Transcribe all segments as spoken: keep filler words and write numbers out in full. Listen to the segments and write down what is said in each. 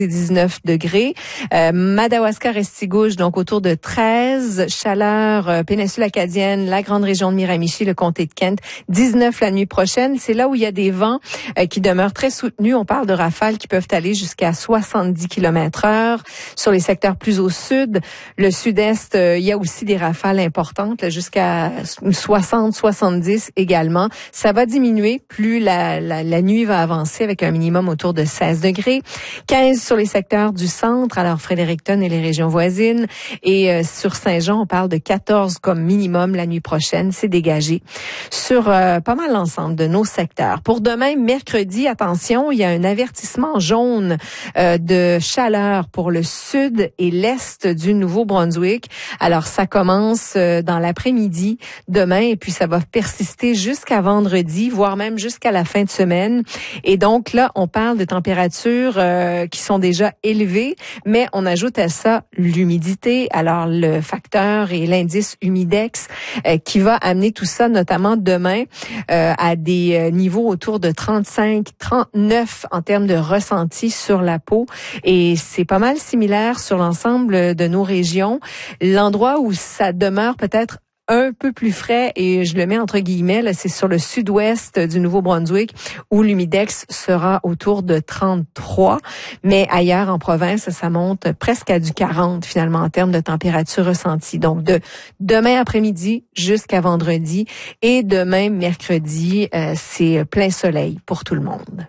dix-neuf degrés. Euh, Madawaska-Restigouche, donc autour de treize. Chaleur, euh, péninsule acadienne, la grande région de Miramichi, le comté de Kent, dix-neuf la nuit prochaine. C'est là où il y a des vents euh, qui demeurent très soutenus. On parle de rafales qui peuvent aller jusqu'à soixante-dix kilomètres heure. Sur les secteurs plus au sud, le sud-est, euh, il y a aussi des rafales importantes, là, jusqu'à soixante, soixante-dix également. Ça va diminuer plus la, la, la nuit va avancer avec un minimum autour de seize degrés. quinze sur les secteurs du centre, alors Fredericton et les régions voisines. Et euh, sur Saint-Jean, on parle de quatorze comme minimum la nuit prochaine. C'est dégagé sur euh, pas mal l'ensemble de nos secteurs. Pour demain, mercredi, attention, il y a un avertissement jaune euh, de chaleur pour le sud et l'est du Nouveau-Brunswick. Alors, ça commence euh, dans l'après-midi demain et puis ça va persister jusqu'à vendredi, voire même jusqu'à la fin de semaine. Et donc là, on parle de températures euh, qui sont déjà élevées, mais on ajoute à ça l'humidité. Alors, le facteur et l'indice humidex euh, qui va amener tout ça, notamment demain, euh, à des euh, niveaux autour de trente-cinq, trente-neuf en termes de ressenti sur la peau. Et c'est pas mal similaire sur l'ensemble de nos régions. L'endroit où ça demeure peut-être un peu plus frais, et je le mets entre guillemets, là, c'est sur le sud-ouest du Nouveau-Brunswick où l'humidex sera autour de trente-trois. Mais ailleurs en province, ça monte presque à du quarante finalement en termes de température ressentie. Donc de demain après-midi jusqu'à vendredi et demain mercredi, euh, c'est plein soleil pour tout le monde.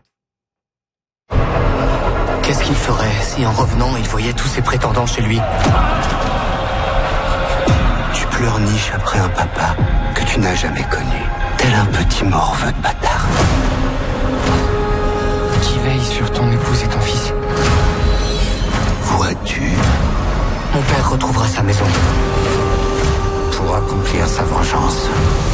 Qu'est-ce qu'il ferait si en revenant, il voyait tous ses prétendants chez lui ? Tu pleurniches après un papa que tu n'as jamais connu, tel un petit morveux de bâtard. Qui veille sur ton épouse et ton fils. Vois-tu, mon père retrouvera sa maison pour accomplir sa vengeance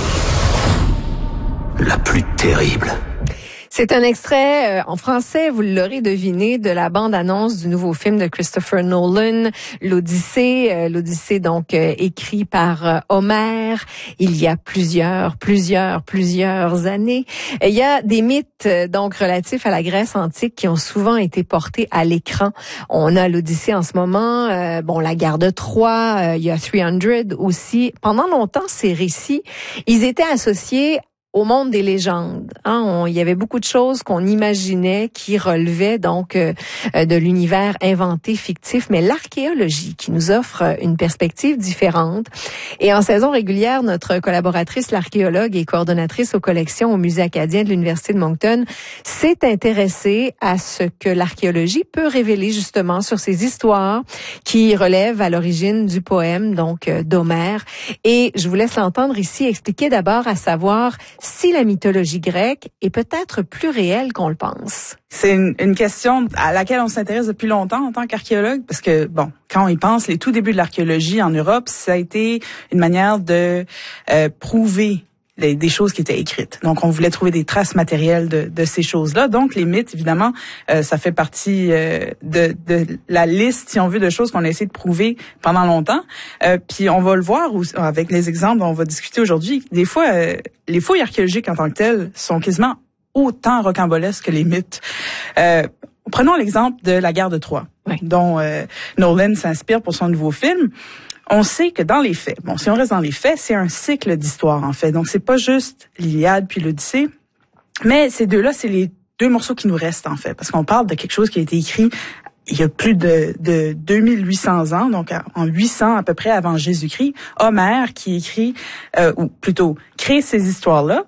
la plus terrible. C'est un extrait euh, en français, vous l'aurez deviné, de la bande-annonce du nouveau film de Christopher Nolan, l'Odyssée. Euh, L'Odyssée, donc, euh, écrit par euh, Homère il y a plusieurs, plusieurs, plusieurs années. Et il y a des mythes, euh, donc, relatifs à la Grèce antique qui ont souvent été portés à l'écran. On a l'Odyssée en ce moment, euh, bon, la guerre de Troie, euh, il y a trois cents aussi. Pendant longtemps, ces récits, ils étaient associés au monde des légendes. Hein, on, il y avait beaucoup de choses qu'on imaginait qui relevaient donc euh, de l'univers inventé, fictif, mais l'archéologie qui nous offre une perspective différente. Et en saison régulière, notre collaboratrice, l'archéologue et coordonnatrice aux collections au Musée acadien de l'Université de Moncton, s'est intéressée à ce que l'archéologie peut révéler justement sur ces histoires qui relèvent à l'origine du poème, donc euh, d'Homère. Et je vous laisse l'entendre ici expliquer d'abord à savoir si la mythologie grecque est peut-être plus réelle qu'on le pense. C'est une, une question à laquelle on s'intéresse depuis longtemps en tant qu'archéologue, parce que, bon, quand on y pense, les tout débuts de l'archéologie en Europe, ça a été une manière de euh, prouver des, des choses qui étaient écrites. Donc, on voulait trouver des traces matérielles de, de ces choses-là. Donc, les mythes, évidemment, euh, ça fait partie euh, de, de la liste, si on veut, de choses qu'on a essayé de prouver pendant longtemps. Euh, puis, on va le voir où, avec les exemples dont on va discuter aujourd'hui. Des fois, euh, les fouilles archéologiques en tant que telles sont quasiment autant rocambolesques que les mythes. Euh, prenons l'exemple de la guerre de Troie, oui, dont euh, Nolan s'inspire pour son nouveau film. On sait que dans les faits, bon, si on reste dans les faits, c'est un cycle d'histoire, en fait. Donc, c'est pas juste l'Iliade puis l'Odyssée, mais ces deux-là, c'est les deux morceaux qui nous restent, en fait, parce qu'on parle de quelque chose qui a été écrit il y a plus de, de deux mille huit cents ans, donc en huit cents à peu près avant Jésus-Christ, Homère qui écrit, euh, ou plutôt crée ces histoires-là.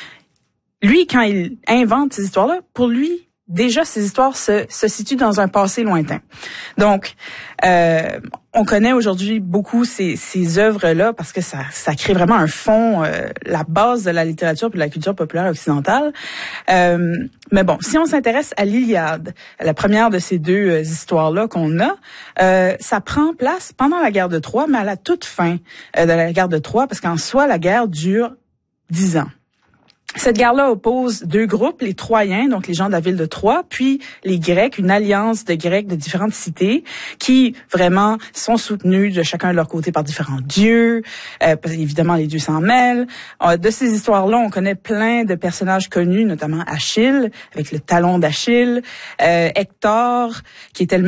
Lui, quand il invente ces histoires-là, pour lui, déjà, ces histoires se, se situent dans un passé lointain. Donc, euh, on connaît aujourd'hui beaucoup ces, ces œuvres-là parce que ça, ça crée vraiment un fond, euh, la base de la littérature et de la culture populaire occidentale. Euh, mais bon, si on s'intéresse à l'Iliade, la première de ces deux euh, histoires-là qu'on a, euh, ça prend place pendant la guerre de Troie, mais à la toute fin euh, de la guerre de Troie, parce qu'en soi, la guerre dure dix ans. Cette guerre-là oppose deux groupes, les Troyens, donc les gens de la ville de Troie, puis les Grecs, une alliance de Grecs de différentes cités qui vraiment sont soutenus de chacun de leur côté par différents dieux. Euh, évidemment, les dieux s'en mêlent. Euh, de ces histoires-là, on connaît plein de personnages connus, notamment Achille, avec le talon d'Achille, euh, Hector, qui était le